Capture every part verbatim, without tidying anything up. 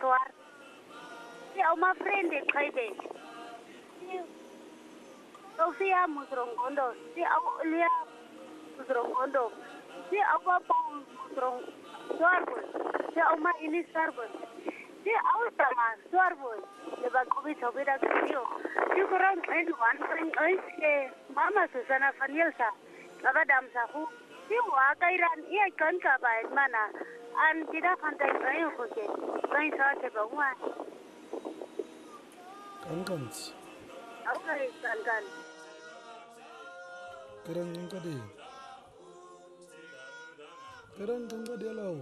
luar. Si uma frente kaibe. Si Sofia musrongondo. Si au lia musrongondo. Si apa pau musrong suarbo. Si uma ini sarbo. Si au sama suarbo. Leba kobi sobi dak sio. Si kurang main wan ring ais ke mama Susana Fanielsa. Kaba dam sahu. Si wa kairan ia kan ka baik mana. An tidak kantai kayu kuke. Kain sa te bawa. Kan kan. Aku kai kan kan. Kerang yang kadi. Kerang yang kadi lau.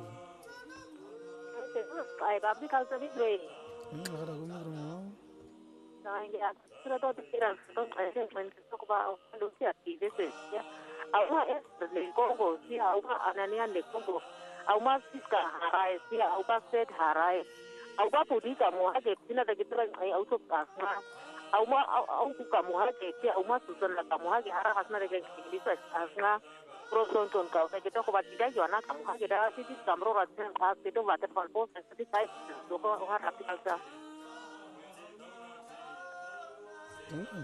Ay babi kal sabi grey. Hmm, ada aku ni rumah. Nah, ya, sudah tahu pikiran, tahu saya mencoba bawa manusia di desa. Ya, awak es dari Kongo, si awak ananian dari Kongo. Awak siska harai, si awak set harai. Awak pudi kamu aja, sini ada kita yang awak kasma. Awak awak kamu aja, si awak susun lah kamu aja. Harap kasma dengan bisa kasma. Proson ton kau, saya kita kubat tidak jualan kamu aja. Dah sih kamero rasa pas itu water falpos, tapi saya doko orang rapi kalsa. Kan kan.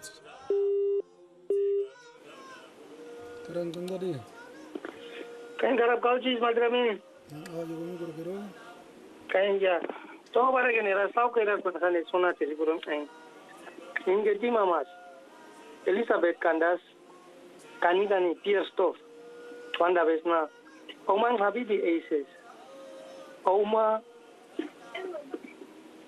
Kerang yang kadi. Kain garap kau cheese madra में आज aku ni kira-kira. kain ya तो बारे के नेरा साउ के नेरा पता नहीं सोना तेरी पुरम kain इंगे T mama's Elizabeth Candas kani kani Pierre Stoff Wanda Besna Oman Habibi Aces Oma